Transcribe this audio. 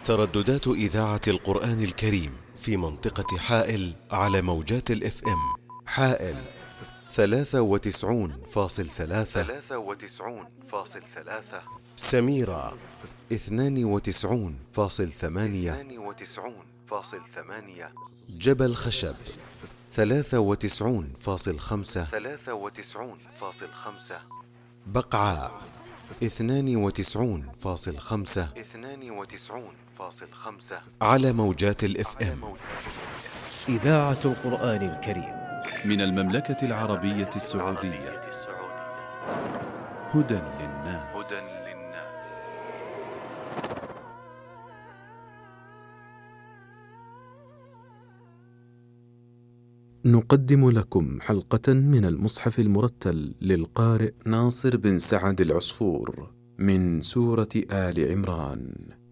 ترددات إذاعة القرآن الكريم في منطقة حائل على موجات الاف ام. حائل 93.3، سميرة 92.8، جبل خشب 93.5، بقعاء 92.5 على موجات الاف ام. إذاعة القرآن الكريم من المملكة العربية السعودية. هدى للناس. نقدم لكم حلقة من المصحف المرتل للقارئ ناصر بن سعد العصفور من سورة آل عمران.